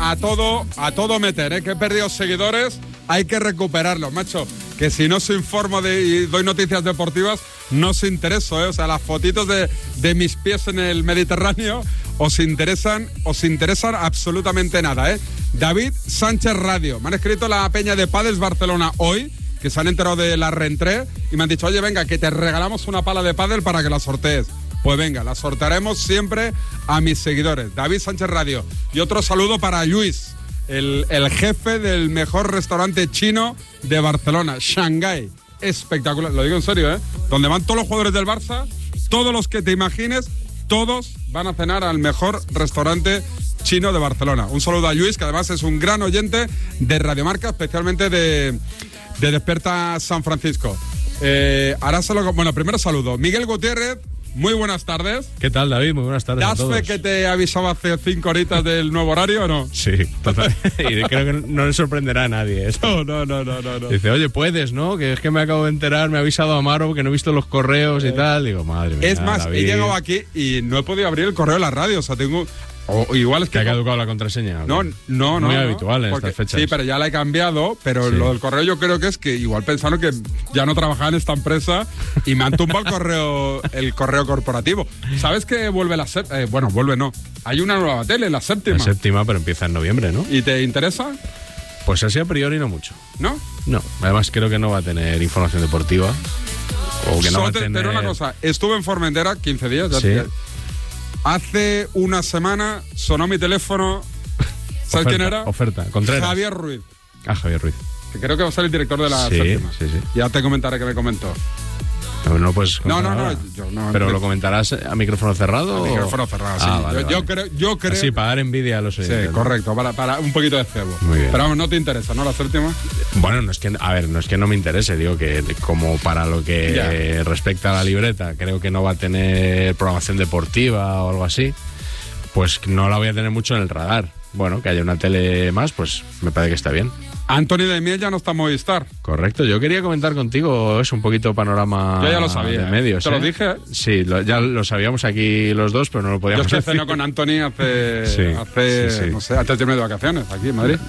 a todo meter, ¿eh? Que he perdido seguidores, hay que recuperarlos, macho. Que si no os informo y doy noticias deportivas, no os intereso, ¿eh? O sea, las fotitos de mis pies en el Mediterráneo os interesan absolutamente nada, ¿eh? David Sánchez Radio. Me han escrito la peña de Pádels Barcelona hoy, que se han enterado de la reentré, y me han dicho, oye, venga, que te regalamos una pala de pádel para que la sortees. Pues venga, la sortearemos siempre a mis seguidores. David Sánchez Radio. Y otro saludo para Luis, el jefe del mejor restaurante chino de Barcelona, Shanghái. Espectacular, lo digo en serio, ¿eh? Donde van todos los jugadores del Barça, todos los que te imagines, todos van a cenar al mejor restaurante chino de Barcelona. Un saludo a Luis, que además es un gran oyente de Radio Marca, especialmente de Despierta San Francisco. Bueno, primero saludo. Miguel Gutiérrez, muy buenas tardes. ¿Qué tal, David? Muy buenas tardes a todos. ¿Das fe que te avisaba hace 5 horitas del nuevo horario o no? Sí, total. Y creo que no le sorprenderá a nadie eso. No. Dice, oye, puedes, ¿no? Que es que me acabo de enterar, me ha avisado Amaro que no he visto los correos y tal. Digo, madre mía, es más, David, he llegado aquí y no he podido abrir el correo de la radio. O sea, tengo... O igual es que... ¿Te ha caducado la contraseña? No. Muy habitual en estas fechas. Sí, pero ya la he cambiado, pero sí. Lo del correo yo creo que es que igual pensaron que ya no trabajaba en esta empresa y me han tumbado el correo corporativo. ¿Sabes que vuelve la séptima? Bueno, vuelve no. Hay una nueva tele, la séptima. La séptima, pero empieza en noviembre, ¿no? ¿Y te interesa? Pues así a priori no mucho. ¿No? No, además creo que no va a tener información deportiva. O que no va a tener... Pero una cosa, estuve en Formentera 15 días. Ya sí. Hace una semana sonó mi teléfono. ¿Sabes quién era? Oferta, Contreras. Javier Ruiz. Javier Ruiz. Que creo que va a ser el director de la séptima. Sí. Ya te comentaré que me comentó. No, pues. No. ¿Pero lo comentarás a micrófono cerrado? A micrófono cerrado, sí. Vale. Yo creo. Sí, para dar envidia a los oyentes. Sí, correcto, para un poquito de cebo. Muy bien. Pero vamos, no te interesa, ¿no? La séptima. Bueno, no es que no me interese, digo que como para lo que respecta a la libreta, creo que no va a tener programación deportiva o algo así, pues no la voy a tener mucho en el radar. Bueno, que haya una tele más, pues me parece que está bien. Anthony de Miel ya no está en Movistar. Correcto, yo quería comentar contigo un poquito panorama yo ya lo sabía, de medios. ¿Te lo dije? Sí, ya lo sabíamos aquí los dos, pero no lo podíamos decir. Yo cené con Anthony hace no sé, antes de irme de vacaciones, aquí en Madrid.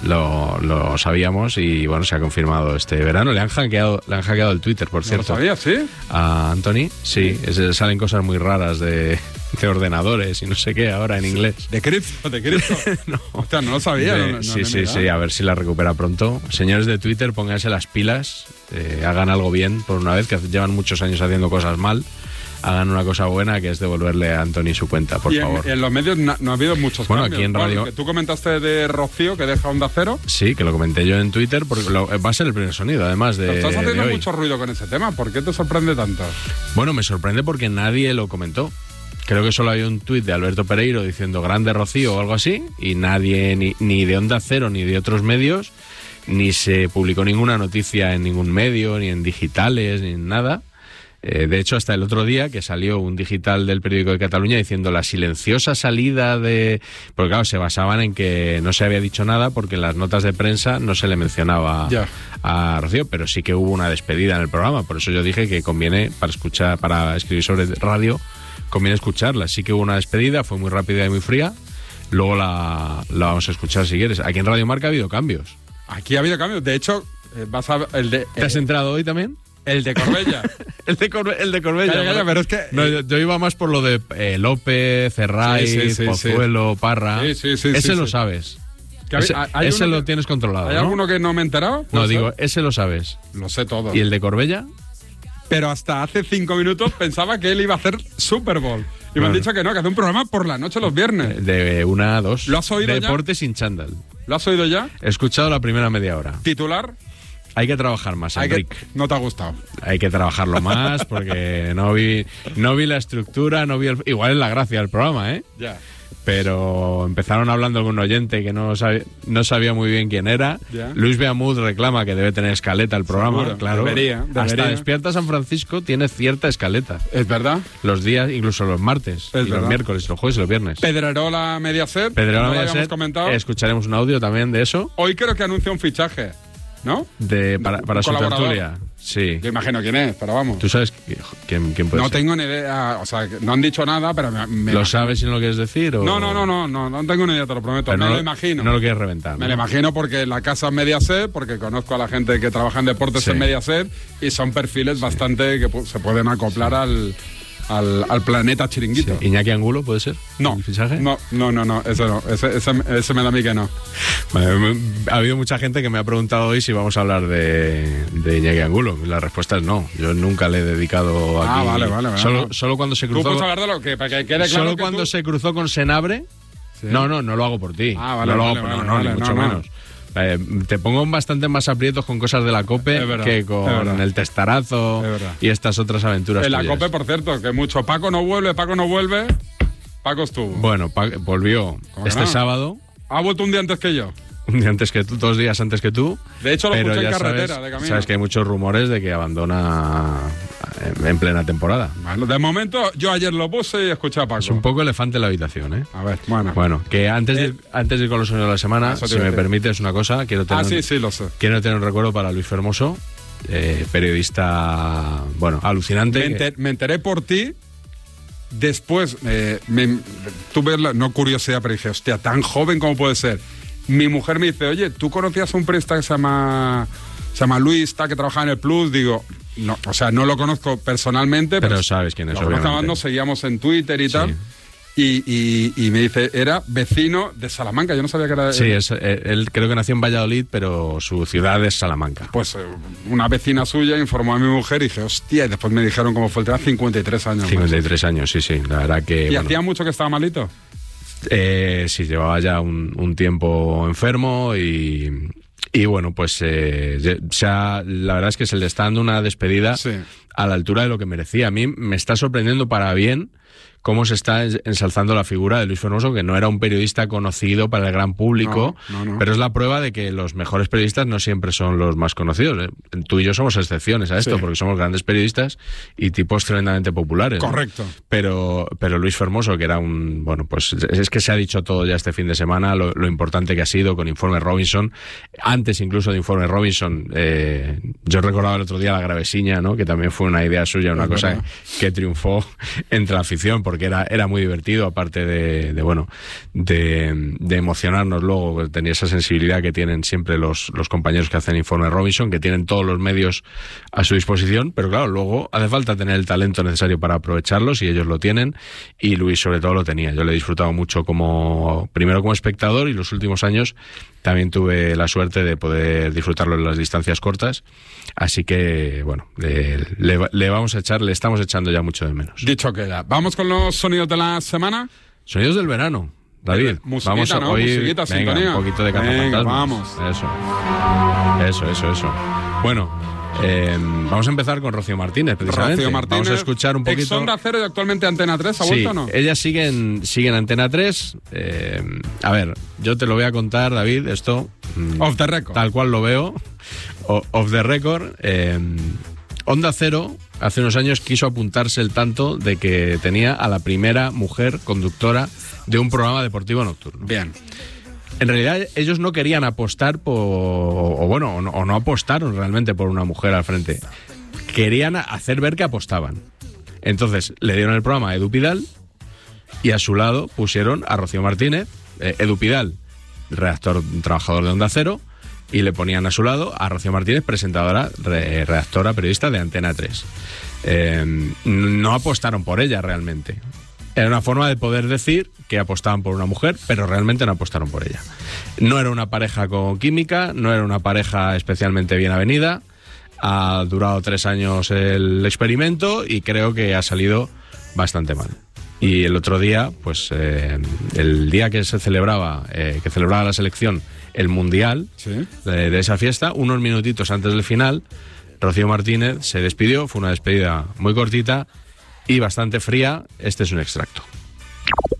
Lo sabíamos y bueno, se ha confirmado este verano. Le han hackeado el Twitter, por cierto. ¿Lo sabías, sí? A Anthony, sí. Salen cosas muy raras de ordenadores y no sé qué ahora en inglés. ¿De cripto? No. O sea, no lo sabía. Sí, a ver si la recupera pronto. Señores de Twitter, pónganse las pilas, hagan algo bien por una vez, que llevan muchos años haciendo cosas mal. Hagan una cosa buena, que es devolverle a Anthony su cuenta, por favor. En los medios no ha habido muchos cambios. Aquí en radio... Tú comentaste de Rocío, que deja Onda Cero. Sí, que lo comenté yo en Twitter, porque va a ser el primer sonido, además de... Estás haciendo mucho ruido con ese tema. ¿Por qué te sorprende tanto? Bueno, me sorprende porque nadie lo comentó. Creo que solo hay un tuit de Alberto Pereiro diciendo grande Rocío o algo así, y nadie, ni de Onda Cero ni de otros medios, ni se publicó ninguna noticia en ningún medio, ni en digitales, ni en nada. De hecho, hasta el otro día que salió un digital del Periódico de Cataluña diciendo la silenciosa salida de... Porque claro, se basaban en que no se había dicho nada porque en las notas de prensa no se le mencionaba a Rocío, pero sí que hubo una despedida en el programa. Por eso yo dije que conviene, para escribir sobre radio, conviene escucharla. Sí que hubo una despedida, fue muy rápida y muy fría. Luego la vamos a escuchar si quieres. Aquí en Radio Marca ha habido cambios. Aquí ha habido cambios. De hecho, vas a... ¿Te has enterado hoy también? El de Corbella. el de Corbella. Calla, pero es que... No, yo iba más por lo de López, Cerraiz, Pozuelo, Parra. Sí, ese lo sabes. Ese lo tienes controlado, ¿Hay alguno que no me he enterado? No, digo, ese lo sabes. Lo sé todo. ¿Y el de Corbella? Pero hasta hace 5 minutos pensaba que él iba a hacer Super Bowl. Y me han dicho que no, que hace un programa por la noche los viernes. De 1 a 2. ¿Lo has oído ya? Deporte sin chándal. ¿Lo has oído ya? He escuchado la primera media hora. ¿Titular? Hay que trabajar más, Enrique. No te ha gustado. Hay que trabajarlo más porque no vi la estructura, igual es la gracia del programa, ¿eh? Ya. Pero empezaron hablando con un oyente que no sabía muy bien quién era. Ya. Luis Beamud reclama que debe tener escaleta el programa. Seguro. Claro. Debería. Hasta Despierta San Francisco tiene cierta escaleta. ¿Es verdad? Los días, incluso los martes, y los miércoles, los jueves y los viernes. Pedrerola Mediaset. Pedrerola Mediaset. Habíamos comentado. Escucharemos un audio también de eso. Hoy creo que anuncia un fichaje, ¿no? Para su tertulia. Sí. Yo imagino quién es, pero vamos. ¿Tú sabes quién puede ser? No tengo ni idea, o sea, no han dicho nada, pero ¿Lo sabes y no lo quieres decir? ¿O? No tengo ni idea, te lo prometo. Pero me no, lo imagino. No lo quieres reventar. Me lo imagino porque la casa es Mediaset, porque conozco a la gente que trabaja en deportes en Mediaset y son perfiles bastante que se pueden acoplar al planeta chiringuito. Sí. ¿Iñaki Angulo puede ser? No. ¿El fichaje? No, ese no. Ese me da a mí que no. Vale, ha habido mucha gente que me ha preguntado hoy si vamos a hablar de Iñaki Angulo. La respuesta es no. Yo nunca le he dedicado aquí. Vale. Solo cuando se cruzó. Tú puedes hablar de lo que, para que quede claro. Solo cuando se cruzó con Senabre. ¿Sí? No lo hago por ti. No lo hago ni mucho menos. Te pongo bastante más aprietos con cosas de la COPE que con el testarazo y estas otras aventuras. En la COPE, por cierto, que mucho Paco no vuelve. Paco estuvo. Bueno, volvió este sábado. Ha vuelto un día antes que yo. Un día antes que tú, 2 días antes que tú. De hecho, lo escuché en carretera, sabes, de camino. Sabes que hay muchos rumores de que abandona en plena temporada. Bueno, de momento, yo ayer lo puse y escuché a Paco. Es un poco elefante en la habitación, ¿eh? A ver, bueno. Bueno, que antes de ir con los sueños de la semana, si me permites una cosa, quiero tener sí, lo sé. Quiero tener un recuerdo para Luis Fermoso, periodista, alucinante. Me enteré por ti. Después, tuve no curiosidad, pero dije, hostia, tan joven como puede ser. Mi mujer me dice, oye, ¿tú conocías a un periodista que se llama Luis, que trabajaba en el Plus? Digo, no, o sea, no lo conozco personalmente. Pero sabes quién es, obviamente. Nos seguíamos en Twitter y tal. Y me dice, era vecino de Salamanca, yo no sabía que era... Sí, él creo que nació en Valladolid, pero su ciudad es Salamanca. Pues una vecina suya informó a mi mujer y dije, hostia, y después me dijeron cómo fue el tema, 53 años. 53 años, sí, la verdad que... ¿Y hacía mucho que estaba malito? Sí, llevaba ya un tiempo enfermo y bueno, pues la verdad es que se le está dando una despedida a la altura de lo que merecía. A mí me está sorprendiendo para bien cómo se está ensalzando la figura de Luis Fermoso, que no era un periodista conocido para el gran público, pero es la prueba de que los mejores periodistas no siempre son los más conocidos. Tú y yo somos excepciones a esto, porque somos grandes periodistas y tipos tremendamente populares. Correcto. ¿No? Pero Luis Fermoso, que era es que se ha dicho todo ya este fin de semana, lo importante que ha sido con Informe Robinson. Antes incluso de Informe Robinson, yo recordaba el otro día La Gravesiña, ¿no? Que también fue una idea suya, una cosa que triunfó entre la afición, porque era muy divertido, aparte de emocionarnos luego. Tenía esa sensibilidad que tienen siempre los compañeros que hacen Informe Robinson, que tienen todos los medios a su disposición, pero claro, luego hace falta tener el talento necesario para aprovecharlos, y ellos lo tienen, y Luis sobre todo lo tenía. Yo le he disfrutado mucho primero como espectador, y los últimos años también tuve la suerte de poder disfrutarlo en las distancias cortas, así que bueno, le estamos echando ya mucho de menos. Dicho queda. Vamos con los sonidos de la semana. Sonidos del verano, David. Vamos a musiquita, sintonía. Un poquito de cazafantasmas. Vamos. Eso. Bueno, vamos a empezar con Rocío Martínez, precisamente. Rocío Martínez, vamos a escuchar un poquito. Ex Onda Cero y actualmente Antena 3, ¿ha vuelto o no? Ellas siguen en Antena 3. A ver, yo te lo voy a contar, David, esto... Off the record. Tal cual lo veo. Off the record. Onda Cero hace unos años quiso apuntarse el tanto de que tenía a la primera mujer conductora de un programa deportivo nocturno. Bien. En realidad ellos no querían apostar o no apostaron realmente por una mujer al frente. Querían hacer ver que apostaban. Entonces le dieron el programa a Edu Pidal y a su lado pusieron a Rocío Martínez. Edu Pidal, trabajador de Onda Cero, y le ponían a su lado a Rocío Martínez, presentadora, redactora, periodista de Antena 3. No apostaron por ella realmente. Era una forma de poder decir que apostaban por una mujer, pero realmente no apostaron por ella. No era una pareja con química, no era una pareja especialmente bien avenida. Ha durado 3 años el experimento y creo que ha salido bastante mal. Y el otro día, pues el día que se celebraba la selección, el Mundial, de esa fiesta, unos minutitos antes del final, Rocío Martínez se despidió. Fue una despedida muy cortita y bastante fría. Este es un extracto.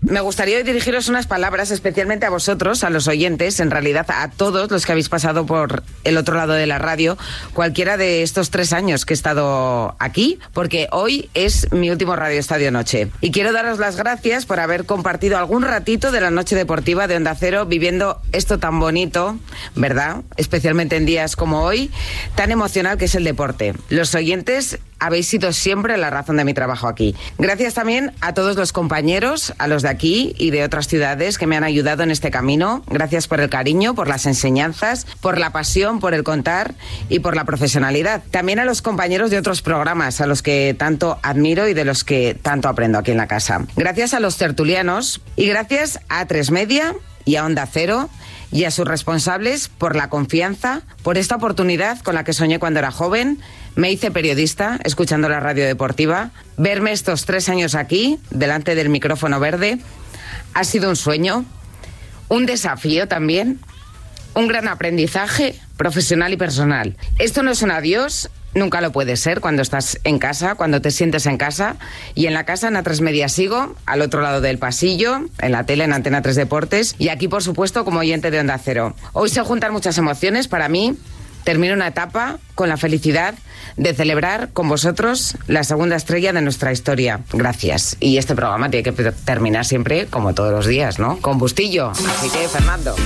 Me gustaría dirigiros unas palabras especialmente a vosotros, a los oyentes, en realidad a todos los que habéis pasado por el otro lado de la radio, cualquiera de estos 3 años que he estado aquí, porque hoy es mi último Radio Estadio Noche. Y quiero daros las gracias por haber compartido algún ratito de la noche deportiva de Onda Cero, viviendo esto tan bonito, ¿verdad? Especialmente en días como hoy, tan emocional que es el deporte. Los oyentes habéis sido siempre la razón de mi trabajo aquí. Gracias también a todos los compañeros, a los de aquí y de otras ciudades que me han ayudado en este camino. Gracias por el cariño, por las enseñanzas, por la pasión, por el contar y por la profesionalidad. También a los compañeros de otros programas, a los que tanto admiro y de los que tanto aprendo aquí en la casa. Gracias a los tertulianos y gracias a A3 Media y a Onda Cero y a sus responsables por la confianza, por esta oportunidad con la que soñé cuando era joven. Me hice periodista, escuchando la radio deportiva. Verme estos 3 años aquí, delante del micrófono verde, ha sido un sueño, un desafío también, un gran aprendizaje profesional y personal. Esto no es un adiós, nunca lo puede ser cuando estás en casa, cuando te sientes en casa. Y en la casa, en A3 Media sigo, al otro lado del pasillo, en la tele, en Antena 3 Deportes, y aquí, por supuesto, como oyente de Onda Cero. Hoy se juntan muchas emociones para mí. Termino una etapa con la felicidad de celebrar con vosotros la segunda estrella de nuestra historia. Gracias. Y este programa tiene que terminar siempre, como todos los días, ¿no? Con Bustillo. Así que, Fernando.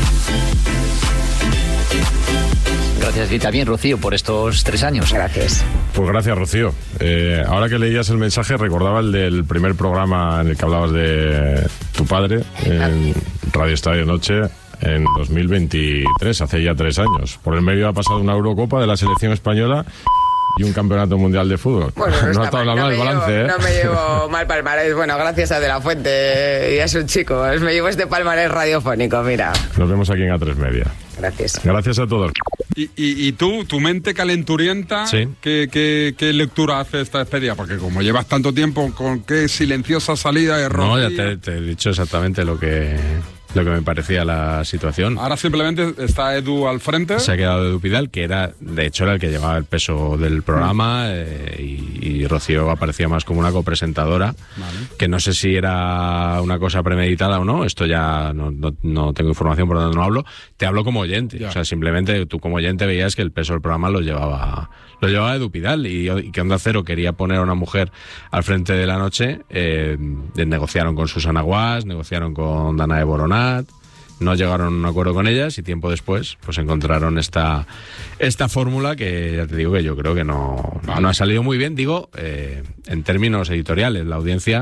Gracias a ti también, Rocío, por estos 3 años. Gracias. Pues gracias, Rocío. Ahora que leías el mensaje, recordaba el del primer programa en el que hablabas de tu padre, en Radio Estadio Noche, en 2023, hace ya 3 años. Por el medio ha pasado una Eurocopa de la selección española y un campeonato mundial de fútbol. Bueno, no ha estado nada mal el balance, ¿eh? No me llevo mal palmarés. Bueno, gracias a De La Fuente, y es un chico. Me llevo este palmarés radiofónico, mira. Nos vemos aquí en A3 Media. Gracias. Gracias a todos. Y tú, tu mente calenturienta, Sí. ¿qué lectura hace esta despedida? Porque como llevas tanto tiempo, con qué silenciosa salida de Rocío. No, ya te he dicho exactamente lo que me parecía la situación. Ahora simplemente está Edu al frente. Se ha quedado Edu Pidal, que era el que llevaba el peso del programa, y Rocío aparecía más como una copresentadora, que no sé si era una cosa premeditada o no. Esto ya no tengo información, por lo tanto no hablo. Te hablo como oyente. Ya. O sea, simplemente tú como oyente veías que el peso del programa lo llevaba Edu Pidal, y que Onda Cero quería poner a una mujer al frente de la noche. Negociaron con Susana Guas, negociaron con Dana de Boronat, no llegaron a un acuerdo con ellas, y tiempo después pues encontraron esta fórmula que, ya te digo, que yo creo que no ha salido muy bien. Digo, en términos editoriales, la audiencia,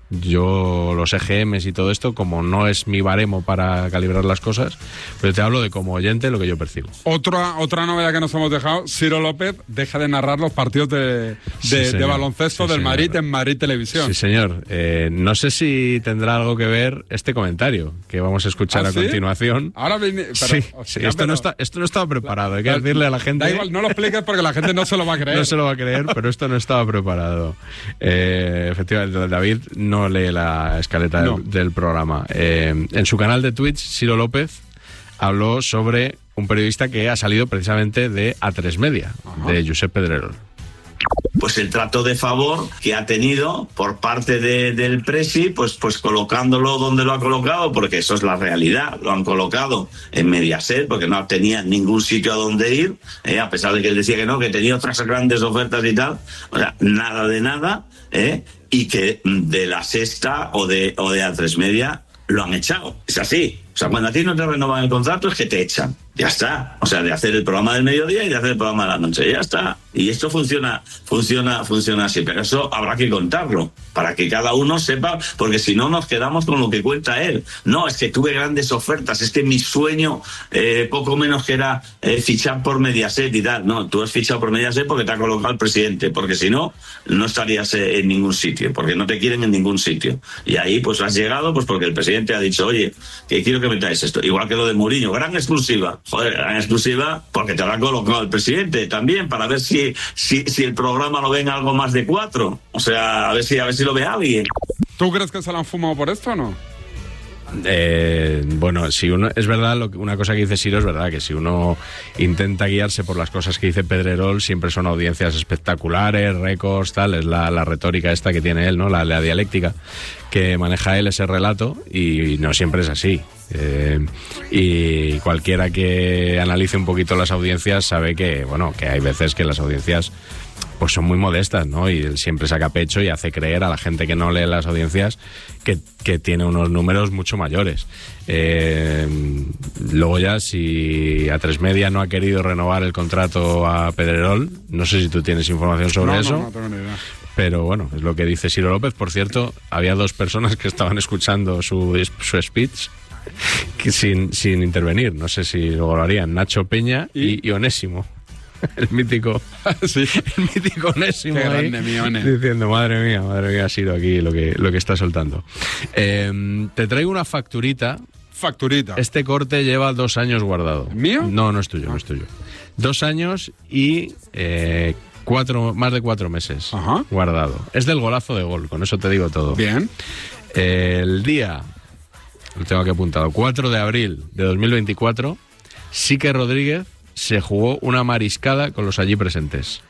yo los EGMs y todo esto, como no es mi baremo para calibrar las cosas, pero te hablo de como oyente lo que yo percibo. Otra novedad que nos hemos dejado: Ciro López deja de narrar los partidos de baloncesto del Madrid en Madrid Televisión. Sí, señor. No sé si tendrá algo que ver este comentario que vamos a escuchar a continuación. Ahora viene. Sí, esto no estaba preparado. Hay que decirle a la gente. Da igual, no lo expliques porque la gente no se lo va a creer. No se lo va a creer, pero esto no estaba preparado. Efectivamente, David no lee la escaleta del programa. En su canal de Twitch, Ciro López habló sobre un periodista que ha salido precisamente de A3 Media, de Josep Pedrerol. Pues el trato de favor que ha tenido por parte del Presi, pues colocándolo donde lo ha colocado, porque eso es la realidad. Lo han colocado en Mediaset porque no tenía ningún sitio a donde ir, a pesar de que él decía que no, que tenía otras grandes ofertas y tal. O sea, nada de nada, y que de La Sexta o de A3 Media lo han echado. Es así. O sea, cuando a ti no te renovan el contrato es que te echan. Ya está. O sea, de hacer el programa del mediodía y de hacer el programa de la noche. Ya está. Y esto funciona así. Pero eso habrá que contarlo para que cada uno sepa, porque si no nos quedamos con lo que cuenta él. No, es que tuve grandes ofertas. Es que mi sueño, poco menos que era fichar por Mediaset y tal. No, tú has fichado por Mediaset porque te ha colocado el presidente. Porque si no, no estarías en ningún sitio. Porque no te quieren en ningún sitio. Y ahí pues has llegado pues porque el presidente ha dicho, oye, que quiero que metáis esto. Igual que lo de Mourinho. Gran exclusiva. Joder, gran exclusiva porque te lo ha colocado el presidente también, para ver si el programa lo ven algo más de 4. O sea, a ver si lo ve alguien. ¿Tú crees que se lo han fumado por esto o no? Bueno, si uno es verdad, una cosa que dice Siro es verdad, que si uno intenta guiarse por las cosas que dice Pedrerol, siempre son audiencias espectaculares, récords, tal, es la retórica esta que tiene él, ¿no? La dialéctica que maneja él, ese relato, y no siempre es así. Y cualquiera que analice un poquito las audiencias sabe que, bueno, que hay veces que las audiencias pues son muy modestas, ¿no? Y él siempre saca pecho y hace creer a la gente que no lee las audiencias que tiene unos números mucho mayores. Luego ya, si A3 Media no ha querido renovar el contrato a Pedrerol, no sé si tú tienes información sobre eso. No tengo ni idea. Pero bueno, es lo que dice Siro López. Por cierto, había 2 personas que estaban escuchando su speech que sin intervenir. No sé si luego lo harían. Nacho Peña y Onésimo. El mítico, Sí. el mítico Onésimo. Qué ahí, grande, mi One. diciendo, madre mía, Siro aquí lo que está soltando. Te traigo una facturita. Facturita. Este corte lleva 2 años guardado. ¿Mío? No, no es tuyo, no es tuyo. 2 años y más de 4 meses Ajá. guardado. Es del golazo de gol, con eso te digo todo. Bien. El día, lo tengo aquí apuntado, 4 de abril de 2024, Sique Rodríguez se jugó una mariscada con los allí presentes.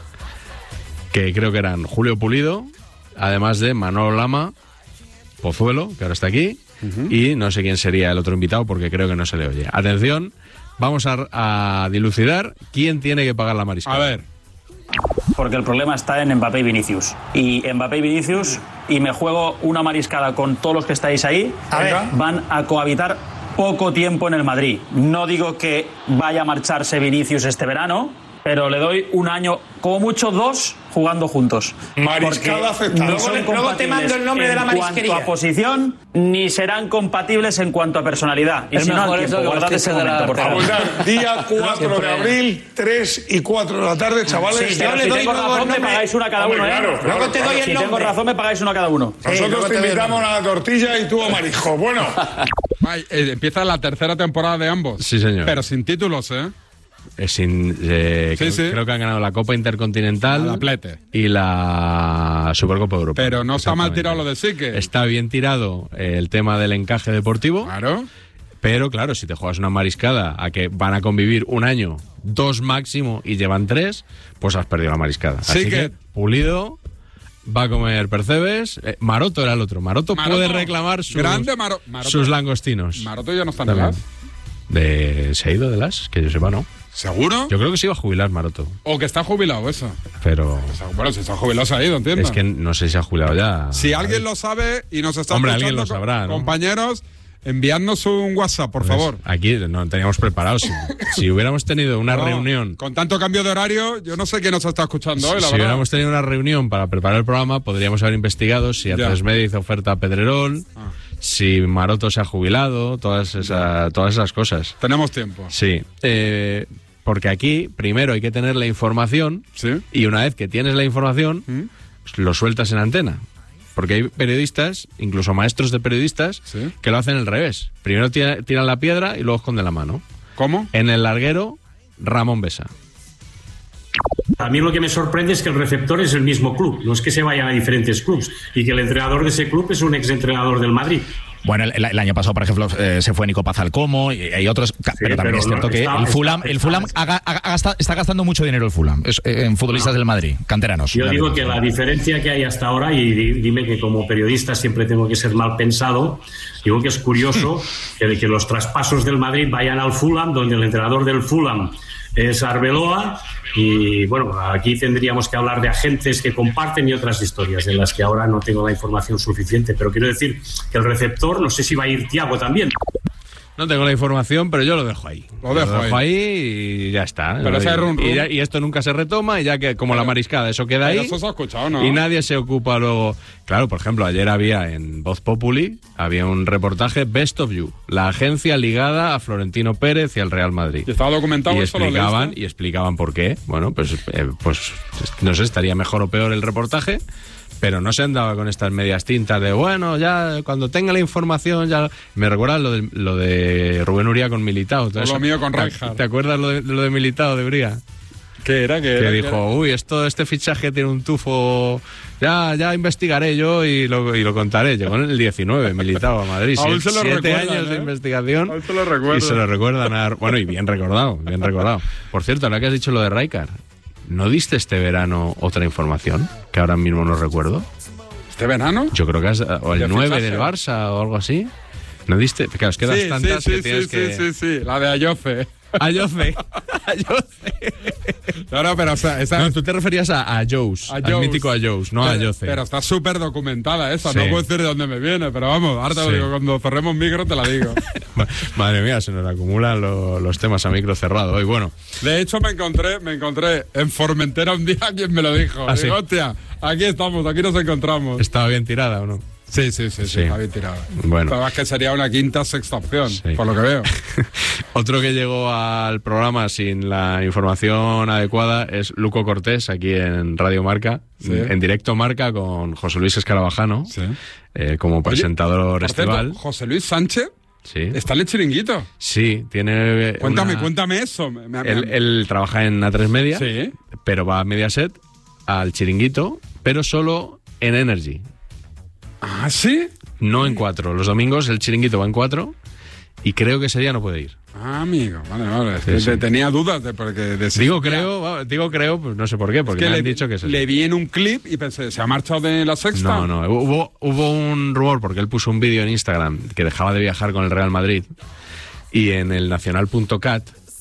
Que creo que eran Julio Pulido, además de Manolo Lama, Pozuelo, que ahora está aquí, y no sé quién sería el otro invitado porque creo que no se le oye. Atención, vamos a dilucidar quién tiene que pagar la mariscada. A ver. Porque el problema está en Mbappé y Vinicius. Y Mbappé y Vinicius, y me juego una mariscada con todos los que estáis ahí, van a cohabitar poco tiempo en el Madrid. No digo que vaya a marcharse Vinicius este verano, pero le doy 1 año, como mucho 2, jugando juntos. Mariscada aceptada. No son Luego te mando el nombre de la marisquería. En cuanto a posición, ni serán compatibles en cuanto a personalidad. Y si no, al tiempo, guardad ese momento, por favor. Día 4 de abril, 3 y 4 de la tarde, chavales. Sí, pero si tengo razón, me pagáis una cada uno. Claro, Luego te doy el nombre. Si tengo razón, me pagáis una cada uno. Nosotros te invitamos a la tortilla y tú a marisco. Bueno. Empieza la tercera temporada de ambos. Sí, señor. Pero sin títulos, ¿eh? Sí. Creo que han ganado la Copa Intercontinental, la Plete, y la Supercopa Europa. Pero no está mal tirado lo de Sique. Está bien tirado el tema del encaje deportivo. Claro. Pero claro, si te juegas una mariscada a que van a convivir 1 año, 2 máximo, y llevan 3, pues has perdido la mariscada. Así que Pulido va a comer percebes. Maroto era el otro. Maroto puede reclamar sus langostinos. Maroto ya no está en el AS. ¿Se ha ido del AS? Que yo sepa, no. ¿Seguro? Yo creo que se iba a jubilar Maroto. O que está jubilado, eso. Pero... Bueno, si está jubilado se ha ido, entiendo. Es que no sé si se ha jubilado ya. Si alguien lo sabe y nos está escuchando, alguien lo sabrá, ¿no? Compañeros, enviadnos un WhatsApp, por favor. Aquí no teníamos preparado. Si hubiéramos tenido una reunión... Con tanto cambio de horario, yo no sé quién nos está escuchando hoy, la Si verdad. hubiéramos tenido una reunión para preparar el programa, podríamos haber investigado si A3 Media hizo oferta a Pedrerol, si Maroto se ha jubilado, todas esas cosas. Tenemos tiempo. Sí. Porque aquí, primero hay que tener la información, y una vez que tienes la información, lo sueltas en antena. Porque hay periodistas, incluso maestros de periodistas, que lo hacen al revés. Primero tiran la piedra y luego esconden la mano. ¿Cómo? En el larguero, Ramón Besa. A mí lo que me sorprende es que el receptor es el mismo club, no es que se vayan a diferentes clubes, y que el entrenador de ese club es un exentrenador del Madrid. Bueno, el año pasado, por ejemplo, se fue Nico Paz al Como y hay otros, pero también es cierto que el Fulham está gastando mucho dinero el Fulham en futbolistas del Madrid, canteranos. Yo digo que la diferencia que hay hasta ahora, y dime que como periodista siempre tengo que ser mal pensado, digo que es curioso que los traspasos del Madrid vayan al Fulham, donde el entrenador del Fulham es Arbeloa, y bueno, aquí tendríamos que hablar de agentes que comparten y otras historias en las que ahora no tengo la información suficiente, pero quiero decir que el receptor, no sé si va a ir Thiago también. No tengo la información, pero yo lo dejo ahí. Lo dejo ahí y ya está. Pero ese rum, rum. Y esto nunca se retoma, y ya que como la mariscada, eso queda ahí. Eso se ha escuchado, ¿no? Y nadie se ocupa luego. Claro, por ejemplo, ayer había en Voz Populi, había un reportaje Best of You, la agencia ligada a Florentino Pérez y al Real Madrid. Y estaba documentado, y eso explicaban por qué. Bueno, pues no sé, estaría mejor o peor el reportaje. Pero no se andaba con estas medias tintas de, bueno, ya cuando tenga la información, ya... Me recuerda lo de Rubén Uría con Militao. Lo mío con Rijkaard. ¿Te acuerdas lo de Militao, de Uría? ¿Qué era? Que dijo, este fichaje tiene un tufo, ya investigaré yo y lo contaré. Llegó en el 19, militaba a Madrid. Aún se lo 7 años de investigación. Aún se lo recuerdan. Y se lo recuerdan. Bueno, y bien recordado. Por cierto, ahora que has dicho lo de Rijkaard, ¿no diste este verano otra información? Que ahora mismo no recuerdo. ¿Este verano? Yo creo que o el 9 fichaje? del Barça o algo así. ¿No diste? Claro, es que das tantas que tienes que... Sí, la de Ayoce. Ayoce. No, pero o sea, No, tú te referías a Jous, al mítico Jous, no a Ayoce. Pero está súper documentada esa, Sí. no puedo decir de dónde me viene, pero vamos, ahora te lo digo, cuando cerremos micro te la digo. Madre mía, se nos acumulan los temas a micro cerrado hoy. Bueno, De hecho, me encontré en Formentera un día quien me lo dijo. ¿Ah, sí? Digo, hostia, aquí estamos, aquí nos encontramos. ¿estaba bien tirada o no? Sí, está bien tirada. Bueno. Pero es que sería una quinta, sexta opción, Sí. por lo que veo. Otro que llegó al programa sin la información adecuada es Luco Cortés, aquí en Radio Marca, Sí. en directo Marca con José Luis Escarabajano, Sí. Como presentador Por cierto, estival. José Luis Sánchez Sí. está en el Chiringuito. Sí, tiene. Cuéntame eso. Él trabaja en A3 Media, Sí. pero va a Mediaset, al Chiringuito, pero solo en Energy. ¿Ah, sí? No en 4. Los domingos el Chiringuito va en 4 y creo que ese día no puede ir. Ah, amigo, vale. Es Sí, que sí. tenía dudas de porque Digo creo, pues no sé por qué, porque me han dicho que es ese. le vi en un clip y pensé, ¿se ha marchado de la sexta? No, hubo un rumor porque él puso un vídeo en Instagram que dejaba de viajar con el Real Madrid y en el nacional.cat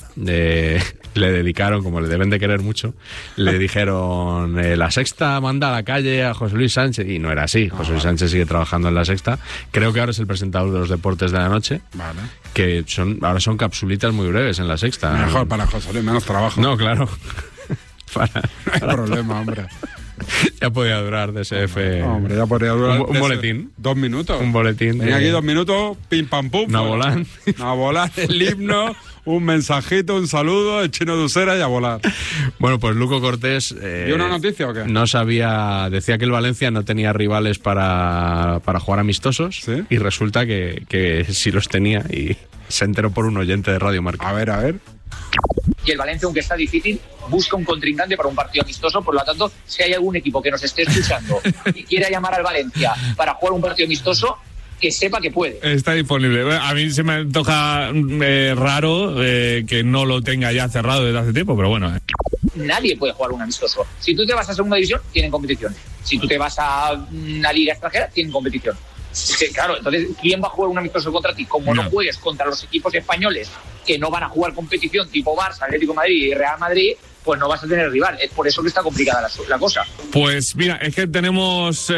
le dedicaron, como le deben de querer mucho, le dijeron la Sexta manda a la calle a José Luis Sánchez, y no era así. José Luis Sánchez sigue trabajando en la Sexta, creo que ahora es el presentador de los deportes de la noche, Vale. que ahora son capsulitas muy breves en la Sexta. Mejor para José Luis, menos trabajo. No, claro. No hay problema, hombre. Ya podía durar DSF. Hombre, ya podría durar. Un boletín. 2 minutos. Un boletín. Venía aquí 2 minutos, pim pam pum. Una volán. A volar el himno, un mensajito, un saludo, el chino de Usera y a volar. Bueno, pues Luco Cortés... ¿Dio una noticia o qué? No sabía... Decía que el Valencia no tenía rivales para jugar amistosos. ¿Sí? Y resulta que sí los tenía y se enteró por un oyente de Radio Marca. A ver. Y el Valencia, aunque está difícil, busca un contrincante para un partido amistoso. Por lo tanto, si hay algún equipo que nos esté escuchando y quiera llamar al Valencia para jugar un partido amistoso, que sepa que puede. Está disponible. Bueno, a mí se me antoja raro que no lo tenga ya cerrado desde hace tiempo, pero bueno. Nadie puede jugar un amistoso. Si tú te vas a segunda división, tienen competición. Si tú te vas a una liga extranjera, tienen competición. Sí, claro, entonces, ¿quién va a jugar un amistoso contra ti? Como no juegues contra los equipos españoles que no van a jugar competición tipo Barça, Atlético de Madrid y Real Madrid, pues no vas a tener rival. Es por eso que está complicada la cosa. Pues mira, es que tenemos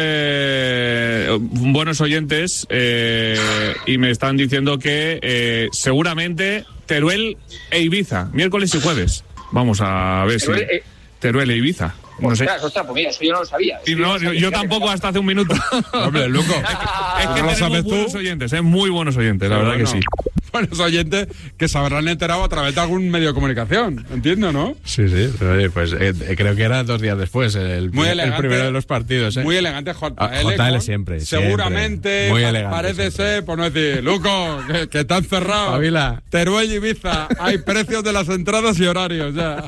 buenos oyentes y me están diciendo que seguramente Teruel e Ibiza, miércoles y jueves. Vamos a ver Teruel, si... Teruel e Ibiza. No sé. Ostras, pues mira, eso yo no lo sabía. Y no, yo tampoco hasta hace un minuto. Hombre, Luco. Es que ¿No lo tenemos sabes tú? buenos oyentes, muy buenos oyentes, la verdad que sí. Buenos oyentes que se habrán enterado a través de algún medio de comunicación, entiendo, ¿no? Sí. Oye, pues creo que era 2 días después, el primero de los partidos. Muy elegante JL. JL siempre. Seguramente, muy elegante, parece siempre. ser, por no decir, Luco, que están cerrados. Pabila. Teruel y Ibiza, hay precios de las entradas y horarios ya.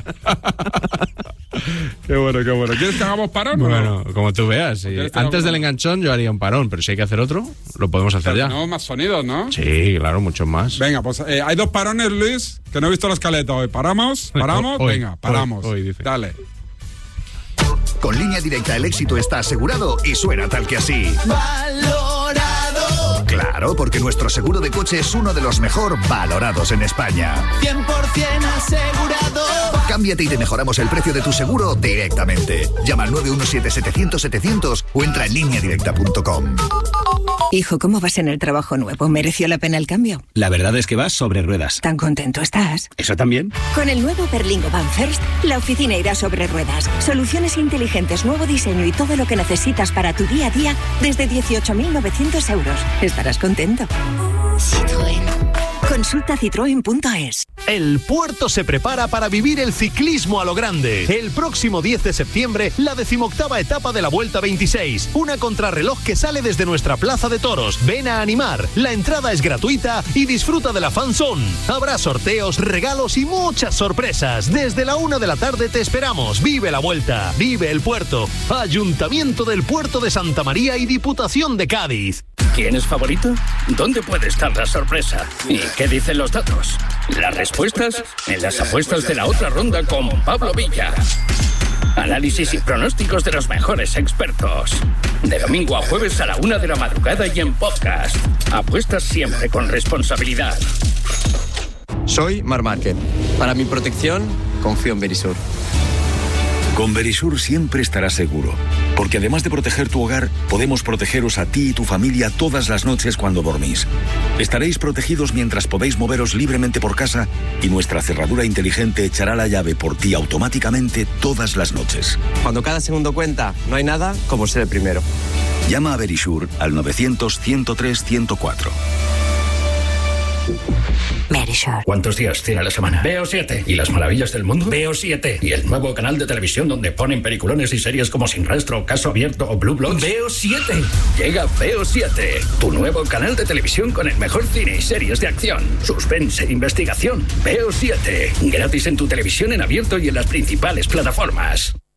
Qué bueno. ¿Quieres que hagamos parón o no? Bueno, como tú veas. Sí. Antes del enganchón yo haría un parón, pero si hay que hacer otro, lo podemos hacer ya. Tenemos más sonidos, ¿no? Sí, claro, muchos más. Venga, pues hay 2 parones, Luis, que no he visto la escaleta hoy. ¿Paramos? Hoy, Venga, paramos. Hoy, dice. Dale. Con Línea Directa el éxito está asegurado y suena tal que así. Valorado. Claro, porque nuestro seguro de coche es uno de los mejor valorados en España. 100% asegurado. Cámbiate y te mejoramos el precio de tu seguro directamente. Llama al 917-700-700 o entra en lineadirecta.com. Hijo, ¿cómo vas en el trabajo nuevo? ¿Mereció la pena el cambio? La verdad es que vas sobre ruedas. ¿Tan contento estás? ¿Eso también? Con el nuevo Berlingo Van First, la oficina irá sobre ruedas. Soluciones inteligentes, nuevo diseño y todo lo que necesitas para tu día a día desde 18.900 euros. Estarás contento. Citroën. Consulta citroen.es. El puerto se prepara para vivir el ciclismo a lo grande. El próximo 10 de septiembre, la 18ª etapa de la Vuelta 26. Una contrarreloj que sale desde nuestra plaza de toros. Ven a animar. La entrada es gratuita y disfruta de la fan zone. Habrá sorteos, regalos y muchas sorpresas. Desde la 1 de la tarde te esperamos. Vive la Vuelta. Vive el puerto. Ayuntamiento del Puerto de Santa María y Diputación de Cádiz. ¿Quién es favorito? ¿Dónde puede estar la sorpresa? ¿Y qué dicen los datos? Las respuestas en las apuestas de la otra ronda con Pablo Villa. Análisis y pronósticos de los mejores expertos. De domingo a jueves a la 1 de la madrugada y en podcast. Apuestas siempre con responsabilidad. Soy Mar Márquez. Para mi protección, confío en Verisur. Con Verisur siempre estarás seguro, porque además de proteger tu hogar, podemos protegeros a ti y tu familia todas las noches cuando dormís. Estaréis protegidos mientras podéis moveros libremente por casa y nuestra cerradura inteligente echará la llave por ti automáticamente todas las noches. Cuando cada segundo cuenta, no hay nada como ser el primero. Llama a Verisur al 900-103-104. Verisur. ¿Cuántos días tiene la semana? Veo 7. ¿Y las maravillas del mundo? Veo 7. ¿Y el nuevo canal de televisión donde ponen peliculones y series como Sin Rastro, Caso Abierto o Blue Bloods? Veo 7. Llega Veo 7, tu nuevo canal de televisión con el mejor cine y series de acción, suspense e investigación. Veo 7. Gratis en tu televisión en abierto y en las principales plataformas.